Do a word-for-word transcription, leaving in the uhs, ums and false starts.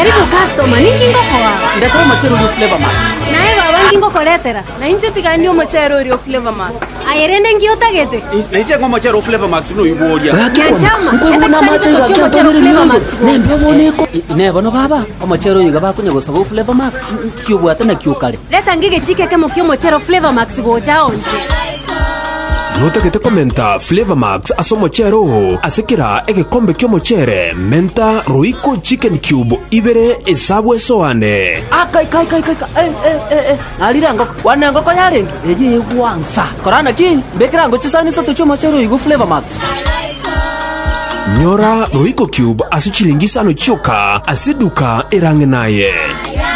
Karibu customer, ningi ngokoa. Ndakora mochero uri Flavor Max. Nae baba ngi ngokoletera. Na inje tigandio mochero uri Flavor Max. Ayerende ngi utagete. Na inje ngo mochero Flavor Max no iboria. Nyachama. Ngo na mochero mochero Flavor Max. Nembe boneko. Ne bono baba, mochero yiga bakunya gusaba Flavor Max. Kyubwata na kyukale. Leta ngige chike kemo kyo mochero Flavor Max goja onje. Notagete komenta Flavor Max aso mochero asekira egekombe kyo mochere menta Royco Chicken Cube ibere esabwe soane akai kai kai kai eh eh eh alira ngoko wana ngoko yarenge eje gwansa korana ki bekira ngo chisani sato cyo mochero yigo Flavor Max nyora Royco Cube asichilingisano choka asiduka erange naye.